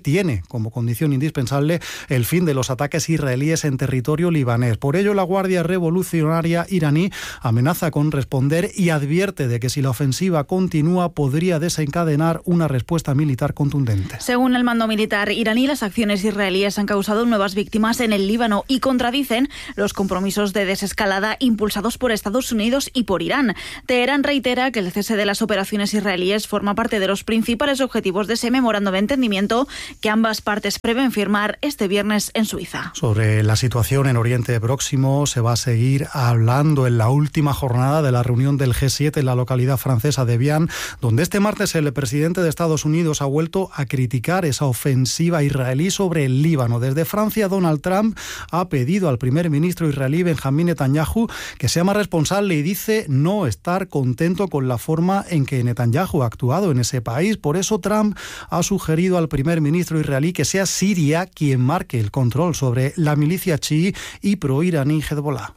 el fin de los ataques israelíes en territorio libanés. Por ello, la Guardia Revolucionaria iraní amenaza con responder y advierte de que si la ofensiva continúa podría desencadenar una respuesta militar contundente. Según el mando militar iraní, las acciones israelíes han causado nuevas víctimas en el Líbano y contradicen los compromisos de desescalada impulsados por Estados Unidos y por Irán. Teherán reitera que el cese de las operaciones israelíes forma parte de los principales objetivos de ese memorándum de entendimiento que ambas partes prevén firmar este viernes en Suiza. Sobre la situación en Oriente Próximo se va a seguir hablando en la última jornada de la reunión del G7 en la localidad francesa de Evian, donde este martes el presidente de Estados Unidos ha vuelto a criticar esa ofensiva israelí sobre el Líbano. Desde Francia, Donald Trump ha pedido al primer ministro israelí Benjamín Netanyahu que sea más responsable y dice no estar contento con la forma en que Netanyahu ha actuado en ese país. Por eso Trump ha sugerido al primer ministro israelí que sea Siria quien marque el control sobre la milicia chií y proiraní Hezbollah.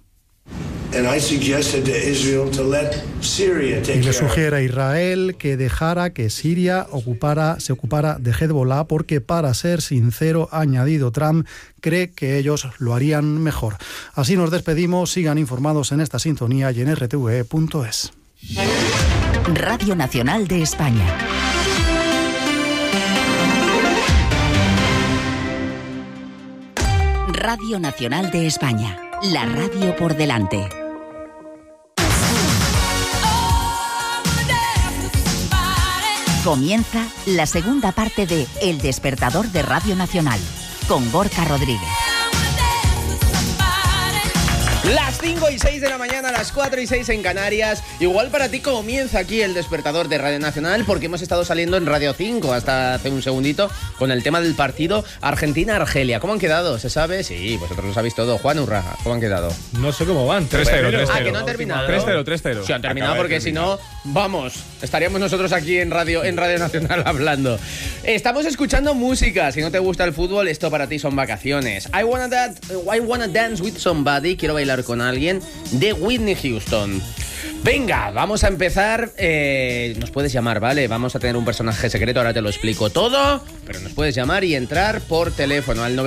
Y le sugiere a Israel que dejara que Siria se ocupara de Hezbollah porque, para ser sincero, ha añadido Trump, cree que ellos lo harían mejor. Así nos despedimos. Sigan informados en esta sintonía y en rtve.es. Radio Nacional de España. Radio Nacional de España. La radio por delante. Comienza la segunda parte de El Despertador de Radio Nacional, con Gorka Rodríguez. Las 5 y 6 de la mañana, las 4 y 6 en Canarias. Igual para ti comienza aquí el Despertador de Radio Nacional, porque hemos estado saliendo en Radio 5 hasta hace un segundito con el tema del partido Argentina-Argelia. ¿Cómo han quedado? ¿Se sabe? Sí, vosotros lo sabéis todo. Juan Urra, ¿cómo han quedado? No sé cómo van. 3-0. Ah, que no han terminado. 3-0. Sí, han terminado porque si no, vamos, estaríamos nosotros aquí en Radio Nacional hablando. Estamos escuchando música. Si no te gusta el fútbol, esto para ti son vacaciones. I wanna dance with somebody. Quiero bailar con alguien, de Whitney Houston. Venga, vamos a empezar. Nos puedes llamar, ¿vale? Vamos a tener un personaje secreto, ahora te lo explico todo, pero nos puedes llamar y entrar por teléfono al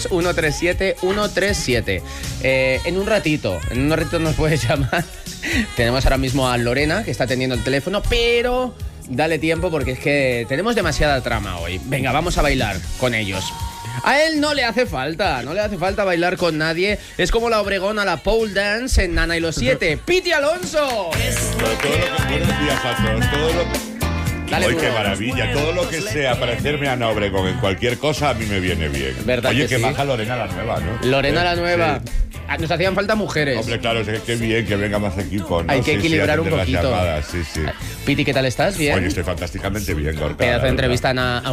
900-137-137. En un ratito nos puedes llamar. Tenemos ahora mismo a Lorena, que está atendiendo el teléfono, pero dale tiempo porque es que tenemos demasiada trama hoy. Venga, vamos a bailar con ellos. A él no le hace falta bailar con nadie. Es como la Obregón a la pole dance en Nana y los 7. ¡Piti Alonso! Buenos días a todos. ¡Ay, qué maravilla! Todo lo que sea parecerme a Ana Obregón en cualquier cosa a mí me viene bien. ¿Verdad? Oye, que que sí? baja Lorena la nueva, ¿no? Lorena la nueva. Sí. Nos hacían falta mujeres. Hombre, claro, qué bien que venga más equipo, ¿no? Hay que equilibrar un poquito. Sí. Piti, ¿qué tal estás? ¿Bien? Oye, estoy fantásticamente bien, Gorka. Pedazo de entrevista a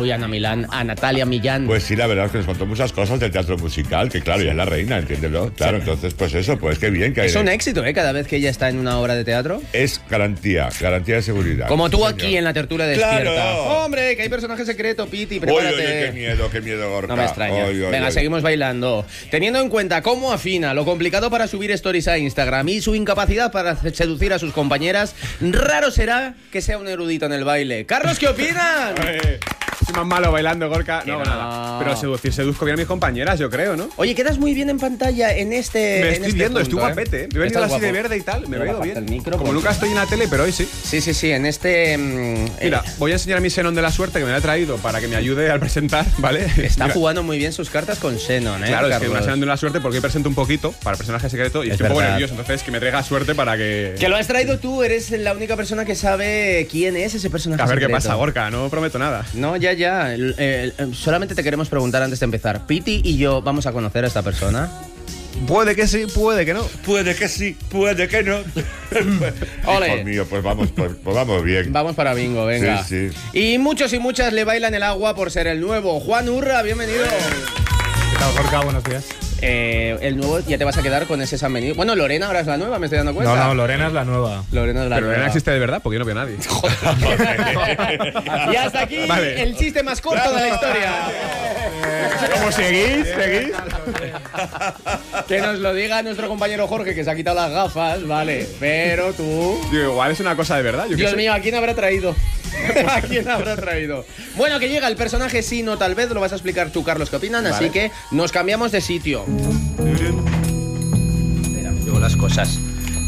Natalia Millán. Pues sí, la verdad es que nos contó muchas cosas del teatro musical, que claro, ella es la reina, entiéndelo. Claro, entonces, pues eso, pues qué bien que hay. Es un éxito, cada vez que ella está en una obra de teatro. Es garantía de seguridad. Como tú aquí en la tertulia despierta. ¡Claro! Hombre, que hay personaje secreto, Piti, prepárate. Oye, qué miedo, Gorka. No me extraña. Venga, seguimos bailando. Teniendo en cuenta cómo afina, lo complicado para subir stories a Instagram y su incapacidad para seducir a sus compañeras, raro será que sea un erudito en el baile. Carlos, ¿qué opinan? Soy más malo bailando, Gorka. No, nada. Pero seduzco bien a mis compañeras, yo creo, ¿no? Oye, quedas muy bien en pantalla en este. Me estoy viendo, punto, estoy guapete. Me he venido así de verde y tal. Me he ido bien. Micro, como nunca estoy en la tele, pero hoy sí. Sí, en este. Mira, voy a enseñar mi Xenon de la suerte que me lo he traído para que me ayude al presentar, ¿vale? Está jugando muy bien sus cartas con Xenon, ¿eh? Claro, Carlos. es que una Xenon de la suerte porque hoy presento un poquito para el personaje secreto y estoy un poco nervioso. Entonces, que me traiga suerte para que. Que lo has traído tú, eres la única persona que sabe quién es ese personaje secreto. A ver qué pasa, Gorka, no prometo nada. No, ya. Solamente te queremos preguntar antes de empezar. Piti y yo vamos a conocer a esta persona. Puede que sí, puede que no. Puede que sí, puede que no. Ole. Hijo mío, pues vamos bien. Vamos para bingo, venga. Sí. Y muchos y muchas le bailan el agua por ser el nuevo. Juan Urra, bienvenido. ¿Qué tal, Gorka? Buenos días. El nuevo, ya te vas a quedar con ese San Benito. Bueno, Lorena ahora es la nueva, me estoy dando cuenta. No, Lorena es la nueva. Pero Lorena existe de verdad porque yo no veo a nadie. Y hasta aquí el chiste más corto de la historia. Pues seguís. Que nos lo diga nuestro compañero Jorge, que se ha quitado las gafas, vale. Pero tú... Digo, igual es una cosa de verdad. Dios mío, ¿a quién habrá traído? ¿A quién habrá traído? Bueno, que llega el personaje sí, no, tal vez. Lo vas a explicar tú, Carlos, qué opinan. Vale. Así que nos cambiamos de sitio. Espera, digo las cosas.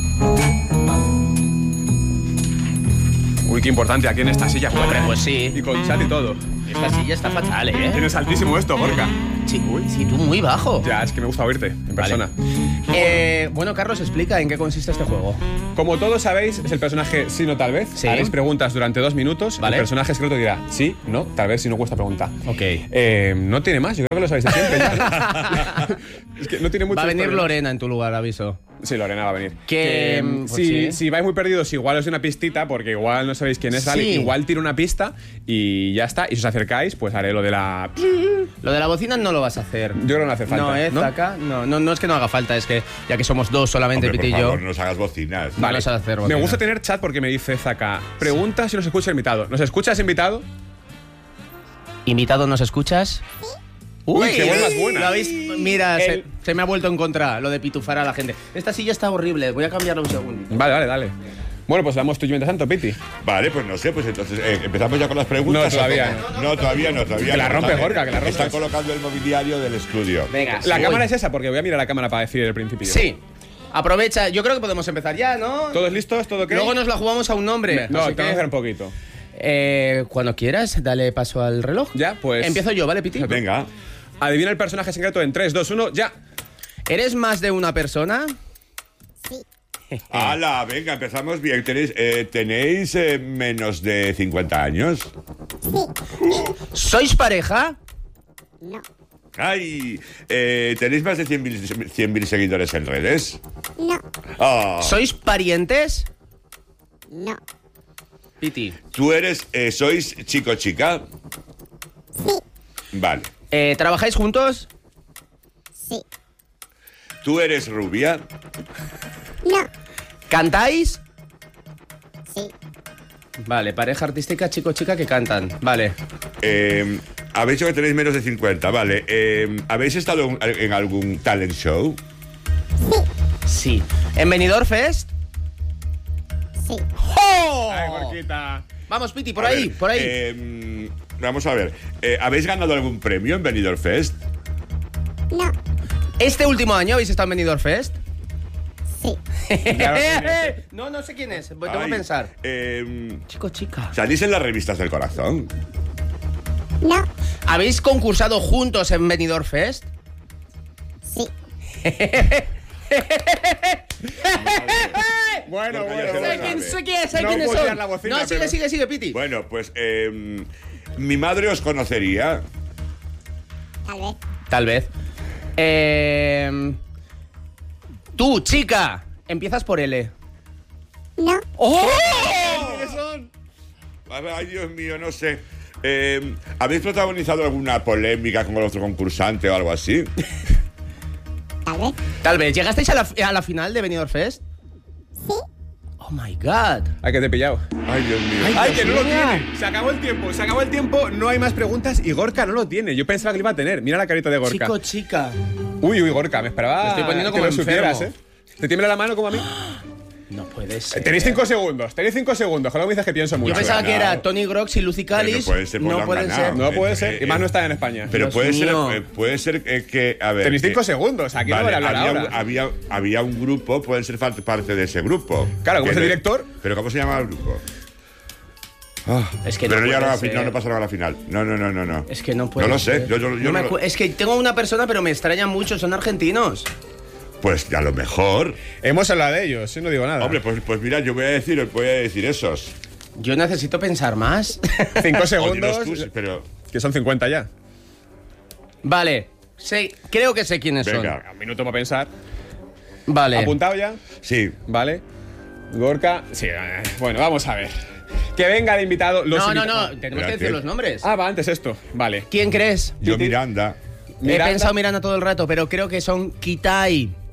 Uy, qué importante aquí en esta silla. Hombre, pues sí. Y con chat y todo. Esta silla está fatal, ¿eh? Tienes altísimo esto, Gorka. Sí, sí, tú muy bajo. Ya, es que me gusta oírte en persona. Bueno, Carlos, explica en qué consiste este juego. Como todos sabéis, es el personaje sí, no, tal vez. Sí. Haréis preguntas durante 2 minutos. Vale. El personaje secreto dirá sí, no, tal vez, si no cuesta pregunta. Ok. No tiene más, yo creo que lo sabéis de siempre ya, ¿no? Es que no tiene mucho. Va a venir problema. Lorena en tu lugar, aviso. Sí, Lorena va a venir. Pues sí. Si vais muy perdidos, igual os doy una pistita, porque igual no sabéis quién es, ¿vale? Sí. Igual tiro una pista y ya está. Y si os acercáis, pues haré lo de la... Lo de la bocina no lo vas a hacer. Yo creo que no hace falta. No, Zaka. No es que no haga falta, es que ya que somos dos solamente, Hombre, Piti y por yo. favor, no nos hagas bocinas. Vale. Vamos a hacer Me bocina. gusta tener chat porque me dice Zaka, pregunta si nos escucha el invitado. ¿Nos escuchas, invitado? ¿Invitado nos escuchas? Uy, qué buena, es buena. ¿Lo habéis? Mira, se me ha vuelto en contra lo de pitufar a la gente. Esta silla está horrible, voy a cambiarla un segundo. Dale. Bueno, pues damos tú y mientras tanto, Piti. Vale, pues no sé, pues entonces empezamos ya con las preguntas. No, todavía no. Todavía no. Que la rompe, Gorka, que la rompe. Están colocando el mobiliario del estudio. Venga, La sí, cámara voy. es esa, porque voy a mirar la cámara para decir el principio. Sí. Aprovecha, yo creo que podemos empezar ya, ¿no? ¿Todos listos? ¿Todo ok? Luego nos la jugamos a un nombre. No, así te vamos a hacer un poquito. Cuando quieras, dale paso al reloj. Ya, pues... Empiezo yo, ¿vale, Piti? Venga. Adivina el personaje secreto en 3, 2, 1, ya. ¿Eres más de una persona? ¡Hala! Venga, empezamos bien. ¿Tenéis menos de 50 años? ¿Sois pareja? No. ¡Ay! ¿Tenéis más de 100.000 seguidores en redes? No. Oh. ¿Sois parientes? No. Piti. ¿Tú sois chico chica? Sí. Vale. ¿Trabajáis juntos? Sí. ¿Tú eres rubia? No. ¿Cantáis? Sí. Vale, pareja artística, chico-chica que cantan. Vale. Habéis dicho que tenéis menos de 50, vale. ¿Habéis estado en algún talent show? Sí. ¿En Benidorm Fest? Sí. ¡Oh! Ay, Gorquita. Vamos, Piti, por A ahí, ver, por ahí. Vamos a ver. ¿Habéis ganado algún premio en Benidorm Fest? No. ¿Este último año habéis estado en Benidorm Fest? Sí. No sé quién es. Tengo que Ay, pensar. Chico-chica. ¿Salís en las revistas del corazón? No. ¿Habéis concursado juntos en Benidorm Fest? Sí. Bueno. Sé quiénes son. No, sigue, Piti. Bueno, pues mi madre os conocería. Tal vez. Tú, chica, empiezas por L. No. ¡Oh! ¿Quiénes son? Ay, Dios mío, no sé. ¿Habéis protagonizado alguna polémica con el otro concursante o algo así? Tal vez. Tal vez. ¿Llegasteis a la final de Benidorm Fest? Sí. Oh my God. Ay, que te he pillado. Ay, Dios mío. Ay, que no lo tiene. Se acabó el tiempo, no hay más preguntas y Gorka no lo tiene. Yo pensaba que lo iba a tener. Mira la carita de Gorka. Chico, chica. Uy, Gorka, me esperaba. Me estoy poniendo como que lo enfermo. supieras, ¿Te tiembla la mano como a mí? No puede ser. Tenéis 5 segundos. Joder, me dices que pienso mucho. Yo pensaba que era Tony Grox y Lucy Callis. Pero no puede ser, pues no lo han puede ganado. ser. No puede ser. Y más no está en España. Pero Dios puede ser que. A ver. Tenéis 5 segundos. Aquí no voy a hablar ahora. Había un grupo, pueden ser parte de ese grupo. Claro, como es el director. ¿Pero cómo se llama el grupo? Es que pero no no llegaron a la puede final, ser. no pasaron a la final. No. Es que no puede No lo sé. ser. Yo No me no- es que tengo una persona, pero me extraña mucho. Son argentinos. Pues a lo mejor. Hemos hablado de ellos, no digo nada. Hombre, pues mira, yo voy a decir esos. Yo necesito pensar más. 5 O segundos. dinos tú, pero. Que son 50 ya. Vale. Creo que sé quiénes Venga. Un minuto para pensar. son. Vale. ¿Apuntado ya? Sí. Vale. Gorka. Sí, bueno, vamos a ver. Que venga el invitado. No. Espérate. Tenemos que decir los nombres. Ah, va, antes esto. Vale. ¿Quién crees? Yo Miranda. He pensado Miranda todo el rato, pero creo que son Kitai.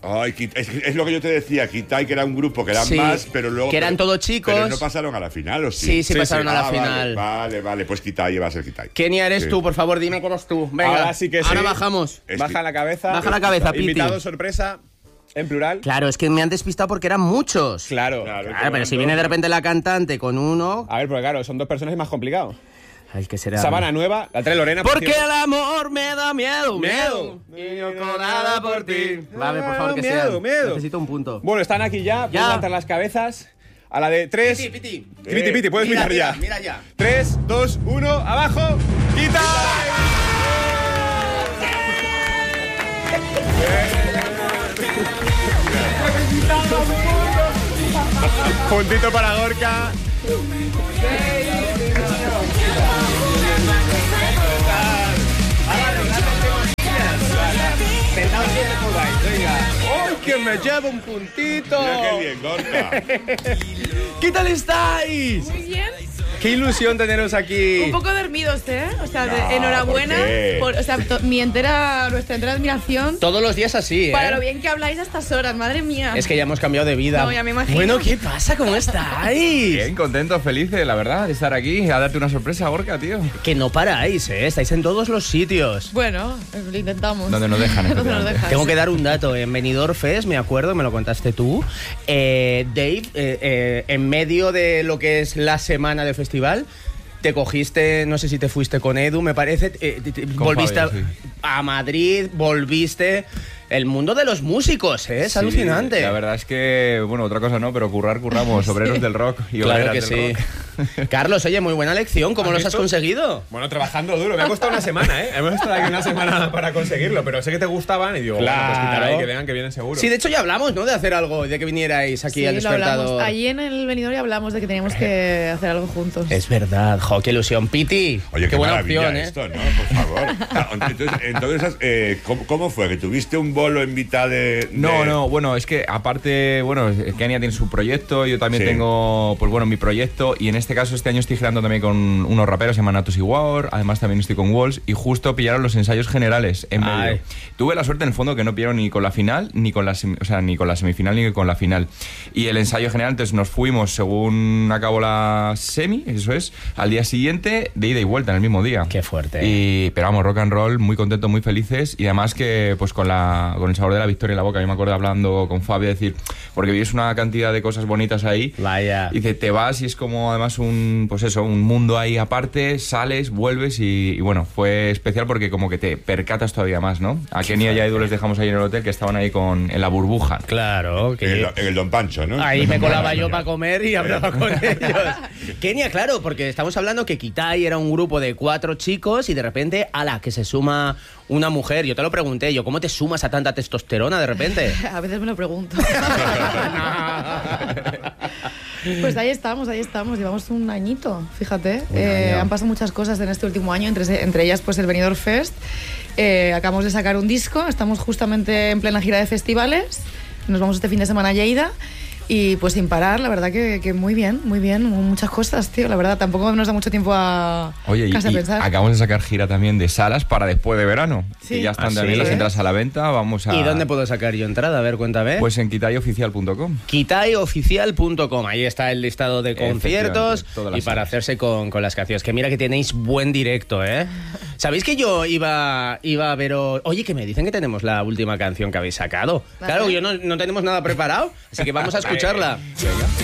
Ay, es lo que yo te decía, Kitai, que era un grupo que eran más, pero luego... Que eran todos chicos. Pero no pasaron a la final, ¿o sí? Sí, pasaron a la final. Vale, pues Kitai va a ser Kitai. Kenia, eres tú, por favor, dime que eres tú. Venga, ahora sí que sí. Ahora bajamos. Baja la cabeza. Baja la cabeza, Piti. Invitado sorpresa, en plural. Claro, es que me han despistado porque eran muchos. Claro, pero si viene de repente la cantante con uno... A ver, porque claro, son 2 personas y es más complicado. Ay, ¿qué será? Sabana nueva, la trae Lorena. Porque el amor me da miedo. Y yo con nada por ti. Vale, por favor, que sea. Necesito un punto. Bueno, están aquí ya. Pueden levantar las cabezas. A la de 3. Piti, puedes mirar ya. Mira ya. 3, 2, 1, abajo. ¡Quita! Puntito para Gorka. ¡Oh, que me lleva un puntito! Mira qué bien, Gorka. ¿Qué tal estáis? Muy bien. Qué ilusión teneros aquí. Un poco dormidos, ¿eh? O sea, No, enhorabuena. ¿por qué? O sea, nuestra entera admiración. Todos los días así, ¿eh? Para lo bien que habláis a estas horas, madre mía. Es que ya hemos cambiado de vida. No, ya me imagino. Bueno, ¿qué pasa? ¿Cómo estáis? Bien, contentos, felices, la verdad, de estar aquí, a darte una sorpresa, Gorka, tío. Que no paráis, ¿eh? Estáis en todos los sitios. Bueno, lo intentamos. Donde nos dejan, Donde nos dejan. Tengo que dar un dato. En Benidorm Fest, me acuerdo, me lo contaste tú, Dave, en medio de lo que es la semana del festival, te cogiste, no sé si te fuiste con Edu, me parece, volviste Fabio, sí. a Madrid, volviste... El mundo de los músicos, ¿eh? Es alucinante. La verdad es que, bueno, otra cosa no, pero curramos, obreros del rock y Claro obreras que del sí. rock. Carlos, oye, muy buena lección. ¿Cómo los has conseguido? Bueno, trabajando duro. Me ha costado una semana, ¿eh? Hemos estado aquí una semana para conseguirlo, pero sé que te gustaban y digo, bueno, pues quitar ahí, que vean que vienen seguro. Sí, de hecho ya hablamos, ¿no? De hacer algo, de que vinierais aquí al Despertador. Allí en el Benidorm ya hablamos de que teníamos que hacer algo juntos. Es verdad, jo, qué ilusión. Piti, Oye, qué buena maravilla opción, ¿eh? esto, ¿no? Por favor. Entonces, ¿cómo fue? ¿Que tuviste un bolo en mitad de...? No, bueno, es que aparte, bueno, Kenia tiene su proyecto, yo también tengo, pues bueno, mi proyecto, y en este caso este año estoy girando también con unos raperos, se llaman Natus y War, además también estoy con Walls, y justo pillaron los ensayos generales en medio. Tuve la suerte en el fondo que no pillaron ni con la final, ni con la semifinal, ni con la final. Y el ensayo general, entonces nos fuimos según acabó la semi, eso es, al día siguiente de ida y vuelta en el mismo día. Qué fuerte. Pero vamos, rock and roll, muy contentos, muy felices, y además que pues con el sabor de la victoria en la boca. Yo me acuerdo hablando con Fabio, decir, porque vives una cantidad de cosas bonitas ahí. Vaya. Y dice, te vas y es como además un mundo ahí aparte, sales, vuelves y bueno, fue especial porque como que te percatas todavía más, ¿no? A Kenia y a Edu les dejamos ahí en el hotel, que estaban ahí en la burbuja. Claro. En el Don Pancho, ¿no? Ahí me colaba yo para comer y hablaba con ellos. Kenia, claro, porque estamos hablando que Kitai era un grupo de 4 chicos y de repente, ala, que se suma una mujer. Yo te lo pregunté, ¿cómo te sumas a tanta testosterona de repente? A veces me lo pregunto. Pues ahí estamos, llevamos un añito, fíjate. Han pasado muchas cosas en este último año, entre ellas pues el Benidorm Fest. Acabamos de sacar un disco, estamos justamente en plena gira de festivales, nos vamos este fin de semana a Lleida. Y pues sin parar, la verdad que muy bien, muchas cosas, tío. La verdad, tampoco nos da mucho tiempo a pensar. Acabamos de sacar gira también de salas para después de verano. Sí. Y ya están también las entradas a la venta. Vamos a... ¿Y dónde puedo sacar yo entrada? A ver, cuéntame. Pues en kitaiOficial.com. kitaiOficial.com. Ahí está el listado de conciertos y para hacerse con las canciones. Que mira que tenéis buen directo, ¿eh? ¿Sabéis que yo iba a ver... Oye, que me dicen que tenemos la última canción que habéis sacado. Claro, yo no tenemos nada preparado, así que vamos a escucharla.